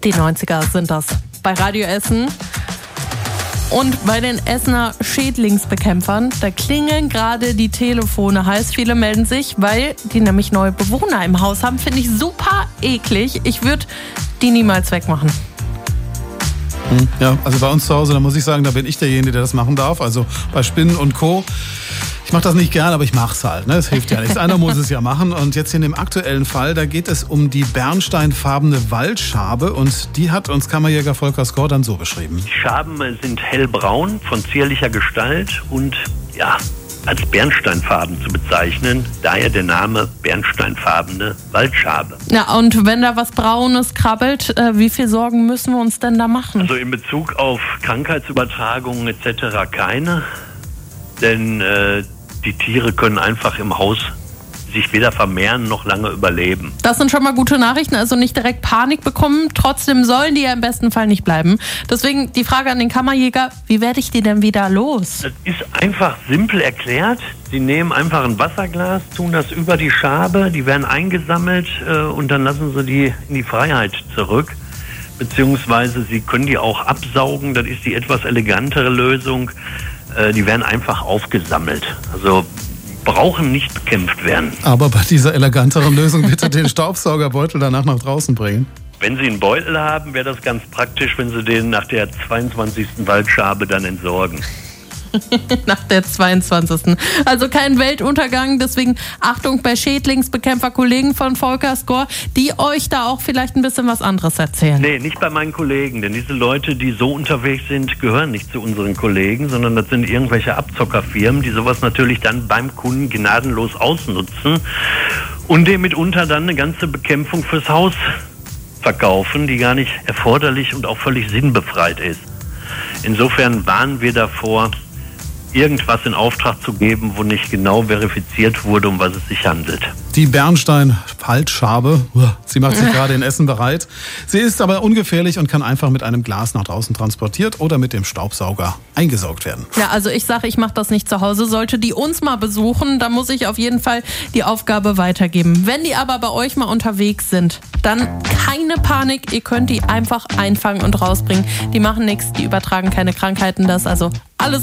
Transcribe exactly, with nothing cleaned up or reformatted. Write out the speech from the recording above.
Die neunziger sind das bei Radio Essen. Und bei den Essener Schädlingsbekämpfern, da klingeln gerade die Telefone heiß. Viele melden sich, weil die nämlich neue Bewohner im Haus haben. Finde ich super eklig. Ich würde die niemals wegmachen. Ja, also bei uns zu Hause, da muss ich sagen, da bin ich derjenige, der das machen darf. Also bei Spinnen und Co. Ich mache das nicht gern, aber ich mache es halt. Ne? Das hilft ja nichts. Einer muss es ja machen. Und jetzt in dem aktuellen Fall, da geht es um die bernsteinfarbene Waldschabe. Und die hat uns Kammerjäger Volker Skor dann so beschrieben. Die Schaben sind hellbraun, von zierlicher Gestalt und ja, als bernsteinfarben zu bezeichnen. Daher der Name bernsteinfarbene Waldschabe. Ja, und wenn da was Braunes krabbelt, äh, wie viel Sorgen müssen wir uns denn da machen? Also in Bezug auf Krankheitsübertragungen et cetera keine. Denn äh, die Tiere können einfach im Haus sich weder vermehren noch lange überleben. Das sind schon mal gute Nachrichten, also nicht direkt Panik bekommen. Trotzdem sollen die ja im besten Fall nicht bleiben. Deswegen die Frage an den Kammerjäger, wie werde ich die denn wieder los? Das ist einfach simpel erklärt. Sie nehmen einfach ein Wasserglas, tun das über die Schabe, die werden eingesammelt äh, und dann lassen sie die in die Freiheit zurück. Beziehungsweise sie können die auch absaugen, das ist die etwas elegantere Lösung. Äh, die werden einfach aufgesammelt. Also brauchen nicht bekämpft werden. Aber bei dieser eleganteren Lösung bitte den Staubsaugerbeutel danach nach draußen bringen. Wenn Sie einen Beutel haben, wäre das ganz praktisch, wenn Sie den nach der zweiundzwanzigsten Waldschabe dann entsorgen. Nach der zweiundzwanzigsten Also kein Weltuntergang, deswegen Achtung bei Schädlingsbekämpfer-Kollegen von Volker Skor, die euch da auch vielleicht ein bisschen was anderes erzählen. Nee, nicht bei meinen Kollegen, denn diese Leute, die so unterwegs sind, gehören nicht zu unseren Kollegen, sondern das sind irgendwelche Abzockerfirmen, die sowas natürlich dann beim Kunden gnadenlos ausnutzen und dem mitunter dann eine ganze Bekämpfung fürs Haus verkaufen, die gar nicht erforderlich und auch völlig sinnbefreit ist. Insofern warnen wir davor, irgendwas in Auftrag zu geben, wo nicht genau verifiziert wurde, um was es sich handelt. Die Bernstein-Waldschabe, sie macht sich gerade in Essen bereit. Sie ist aber ungefährlich und kann einfach mit einem Glas nach draußen transportiert oder mit dem Staubsauger eingesaugt werden. Ja, also ich sage, ich mache das nicht zu Hause. Sollte die uns mal besuchen, dann muss ich auf jeden Fall die Aufgabe weitergeben. Wenn die aber bei euch mal unterwegs sind, dann keine Panik. Ihr könnt die einfach einfangen und rausbringen. Die machen nichts, die übertragen keine Krankheiten. Das also alles